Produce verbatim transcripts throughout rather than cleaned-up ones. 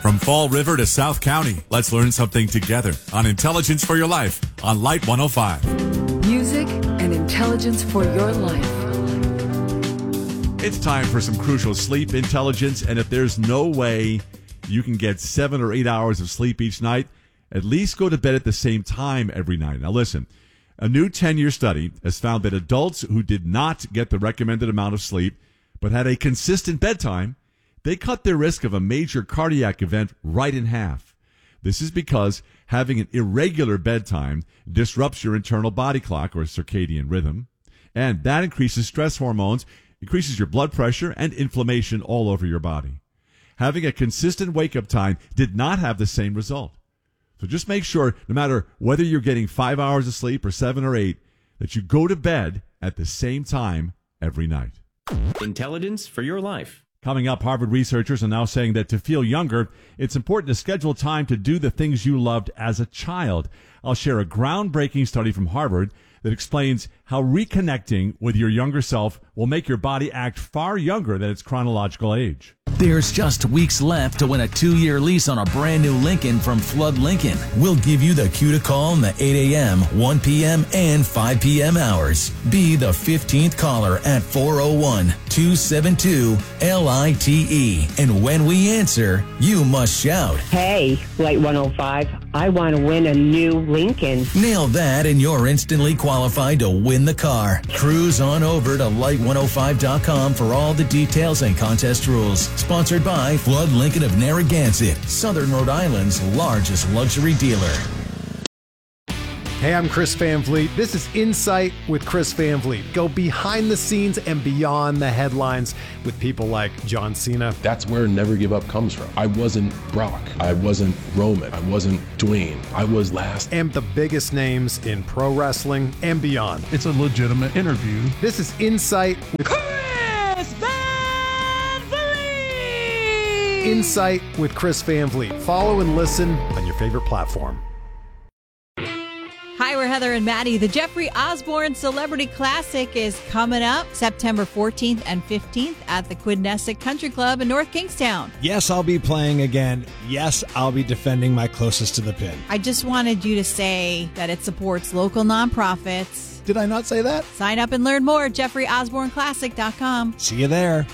From Fall River to South County, let's learn something together on Intelligence for Your Life on Light one oh five. Music and intelligence for your life. It's time for some crucial sleep intelligence, and if there's no way you can get seven or eight hours of sleep each night, at least go to bed at the same time every night. Now listen, a new ten-year study has found that adults who did not get the recommended amount of sleep but had a consistent bedtime, they cut their risk of a major cardiac event right in half. This is because having an irregular bedtime disrupts your internal body clock or circadian rhythm, and that increases stress hormones, increases your blood pressure, and inflammation all over your body. Having a consistent wake-up time did not have the same result. So just make sure, no matter whether you're getting five hours of sleep or seven or eight, that you go to bed at the same time every night. Intelligence for your life. Coming up, Harvard researchers are now saying that to feel younger, it's important to schedule time to do the things you loved as a child. I'll share a groundbreaking study from Harvard that explains how reconnecting with your younger self will make your body act far younger than its chronological age. There's just weeks left to win a two-year lease on a brand new Lincoln from Flood Lincoln. We'll give you the cue to call in the eight a.m., one p.m., and five p.m. hours. Be the fifteenth caller at four oh one, two seven two, L I T E. And when we answer, you must shout, "Hey, Light one oh five, I want to win a new Lincoln." Nail that and you're instantly qualified to win the car. Cruise on over to light one oh five dot com for all the details and contest rules. Sponsored by Flood Lincoln of Narragansett, Southern Rhode Island's largest luxury dealer. Hey, I'm Chris Van Vliet. This is Insight with Chris Van Vliet. Go behind the scenes and beyond the headlines with people like John Cena. That's where Never Give Up comes from. I wasn't Brock. I wasn't Roman. I wasn't Dwayne. I was last. And the biggest names in pro wrestling and beyond. It's a legitimate interview. This is Insight with Chris Van Vliet. Insight with Chris Van Vliet. Follow and listen on your favorite platform. Hi, we're Heather and Maddie. The Jeffrey Osborne Celebrity Classic is coming up September fourteenth and fifteenth at the Quidnessick Country Club in North Kingstown. Yes, I'll be playing again. Yes, I'll be defending my closest to the pin. I just wanted you to say that it supports local nonprofits. Did I not say that? Sign up and learn more at jeffrey osborne classic dot com. See you there.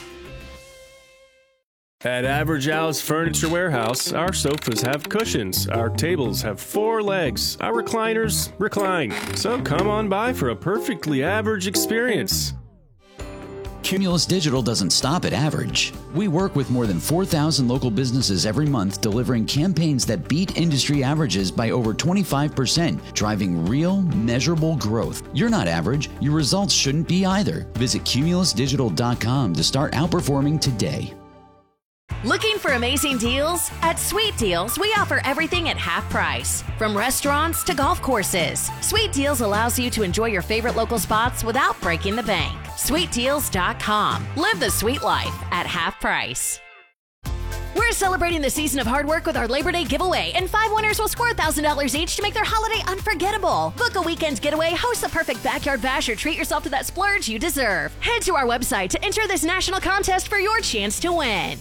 At Average Al's Furniture Warehouse, our sofas have cushions, our tables have four legs, our recliners recline. So come on by for a perfectly average experience. Cumulus Digital doesn't stop at average. We work with more than four thousand local businesses every month, delivering campaigns that beat industry averages by over twenty-five percent, driving real, measurable growth. You're not average. Your results shouldn't be either. Visit cumulus digital dot com to start outperforming today. Looking for amazing deals? At Sweet Deals, we offer everything at half price. From restaurants to golf courses, Sweet Deals allows you to enjoy your favorite local spots without breaking the bank. sweet deals dot com. Live the sweet life at half price. We're celebrating the season of hard work with our Labor Day giveaway, and five winners will score one thousand dollars each to make their holiday unforgettable. Book a weekend getaway, host the perfect backyard bash, or treat yourself to that splurge you deserve. Head to our website to enter this national contest for your chance to win.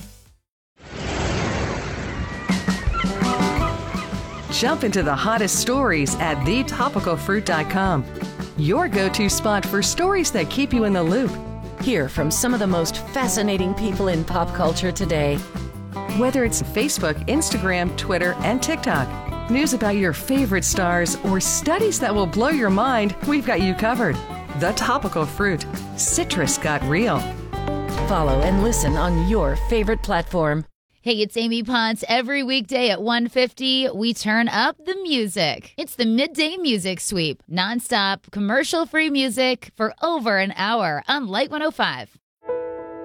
Jump into the hottest stories at the topical fruit dot com. Your go-to spot for stories that keep you in the loop. Hear from some of the most fascinating people in pop culture today. Whether it's Facebook, Instagram, Twitter, and TikTok, news about your favorite stars, or studies that will blow your mind, we've got you covered. The Topical Fruit. Citrus got real. Follow and listen on your favorite platform. Hey, it's Amy Ponce. Every weekday at one fifty, we turn up the music. It's the Midday Music Sweep. Nonstop, commercial-free music for over an hour on Light one oh five.